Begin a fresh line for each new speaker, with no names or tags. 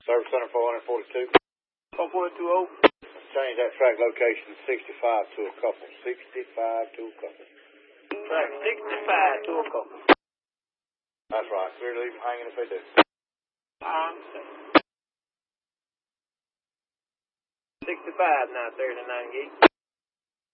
Service Center 442.
420.
Change that track location 65 to a couple. 65 to a couple.
Track 65 to a couple.
That's right. Clear to leave them hanging if they do.
I understand. 65 now, 39 gate.